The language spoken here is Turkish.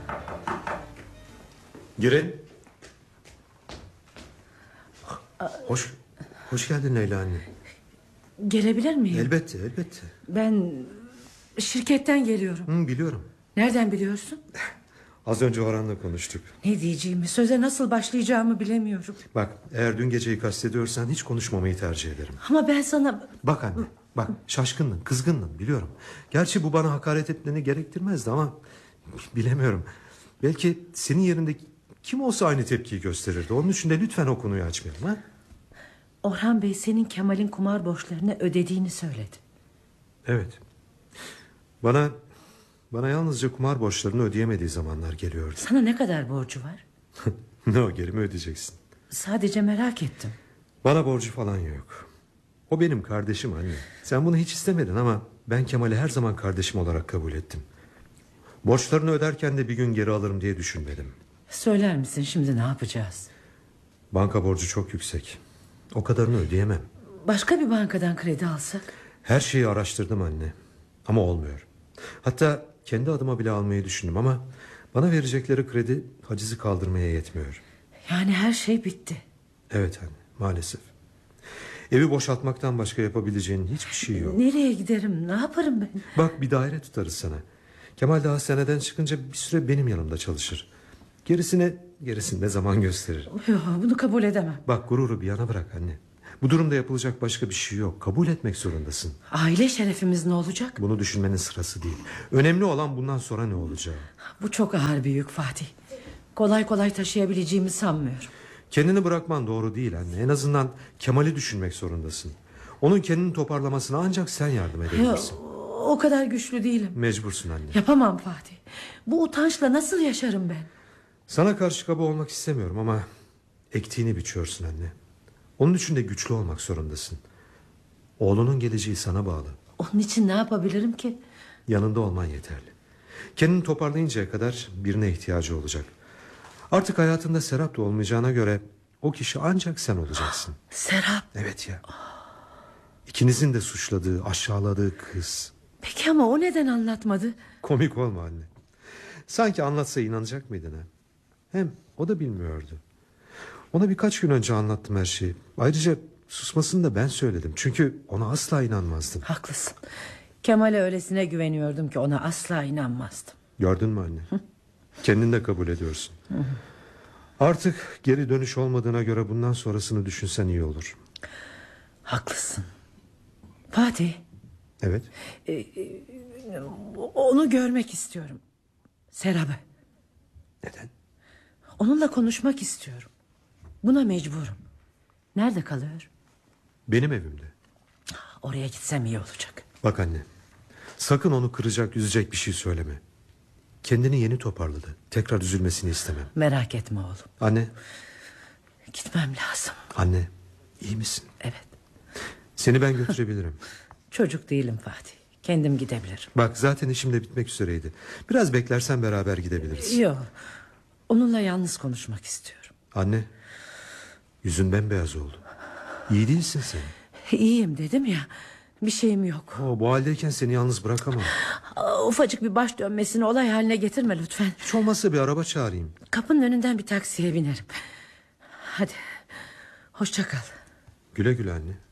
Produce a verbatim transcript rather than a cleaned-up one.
Girin. Hoş, hoş geldin Leyla anne. Gelebilir miyim? Elbette, elbette. Ben şirketten geliyorum. Hı, biliyorum. Nereden biliyorsun? Az önce Orhan'la konuştuk. Ne diyeceğimi, söze nasıl başlayacağımı bilemiyorum. Bak, eğer dün geceyi kastediyorsan hiç konuşmamayı tercih ederim. Ama ben sana... Bak anne, bak şaşkındın, kızgındın biliyorum. Gerçi bu bana hakaret etmeni gerektirmezdi ama... bilemiyorum. Belki senin yerinde kim olsa aynı tepkiyi gösterirdi. Onun için de lütfen o konuyu açmayalım, ha? Orhan Bey senin Kemal'in kumar borçlarını ödediğini söyledi. Evet. Bana bana yalnızca kumar borçlarını ödeyemediği zamanlar geliyordu. Sana ne kadar borcu var? Ne o, geri mi ödeyeceksin? Sadece merak ettim. Bana borcu falan yok. O benim kardeşim anne. Sen bunu hiç istemedin ama ben Kemal'i her zaman kardeşim olarak kabul ettim. Borçlarını öderken de bir gün geri alırım diye düşünmedim. Söyler misin şimdi ne yapacağız? Banka borcu çok yüksek. O kadarını ödeyemem. Başka bir bankadan kredi alsak? Her şeyi araştırdım anne. Ama olmuyor. Hatta kendi adıma bile almayı düşündüm ama... bana verecekleri kredi hacizi kaldırmaya yetmiyor. Yani her şey bitti. Evet anne, maalesef. Evi boşaltmaktan başka yapabileceğin hiçbir şey yok. Nereye giderim, ne yaparım ben? Bak, bir daire tutarız sana. Kemal daha seneden çıkınca bir süre benim yanımda çalışır. Gerisine gerisini ne zaman gösterir. Yok, bunu kabul edemem. Bak, gururu bir yana bırak anne. Bu durumda yapılacak başka bir şey yok. Kabul etmek zorundasın. Aile şerefimiz ne olacak? Bunu düşünmenin sırası değil. Önemli olan bundan sonra ne olacağı. Bu çok ağır bir yük Fatih. Kolay kolay taşıyabileceğimi sanmıyorum. Kendini bırakman doğru değil anne. En azından Kemal'i düşünmek zorundasın. Onun kendini toparlamasına ancak sen yardım edebilirsin. Ya, o kadar güçlü değilim. Mecbursun anne. Yapamam Fatih. Bu utançla nasıl yaşarım ben? Sana karşı kaba olmak istemiyorum ama ektiğini biçiyorsun anne. Onun için de güçlü olmak zorundasın. Oğlunun geleceği sana bağlı. Onun için ne yapabilirim ki? Yanında olman yeterli. Kendini toparlayıncaya kadar birine ihtiyacı olacak. Artık hayatında Serap da olmayacağına göre o kişi ancak sen olacaksın. Serap? Evet ya. İkinizin de suçladığı, aşağıladığı kız. Peki ama o neden anlatmadı? Komik olma anne. Sanki anlatsa inanacak mıydın ha? Hem o da bilmiyordu. Ona birkaç gün önce anlattım her şeyi. Ayrıca susmasını da ben söyledim. Çünkü ona asla inanmazdım. Haklısın. Kemal'e öylesine güveniyordum ki ona asla inanmazdım. Gördün mü anne? Hı? Kendin de kabul ediyorsun. Hı hı. Artık geri dönüş olmadığına göre bundan sonrasını düşünsen iyi olur. Haklısın. Fatih. Evet. Ee, e, onu görmek istiyorum. Serap'ı. Neden? Onunla konuşmak istiyorum. Buna mecburum. Nerede kalıyor? Benim evimde. Oraya gitsem iyi olacak. Bak anne, sakın onu kıracak, üzecek bir şey söyleme. Kendini yeni toparladı. Tekrar üzülmesini istemem. Merak etme oğlum. Anne. Gitmem lazım. Anne, iyi misin? Evet. Seni ben götürebilirim. Çocuk değilim Fatih. Kendim gidebilirim. Bak, zaten işim de bitmek üzereydi. Biraz beklersen beraber gidebiliriz. Yok. Onunla yalnız konuşmak istiyorum. Anne, yüzün bembeyaz oldu. İyi değilsin sen. İyiyim dedim ya. Bir şeyim yok. Oo, bu haldeyken seni yalnız bırakamam. Ufacık bir baş dönmesini olay haline getirme lütfen. Hiç olmazsa bir araba çağırayım. Kapının önünden bir taksiye binerim. Hadi. Hoşça kal. Güle güle anne.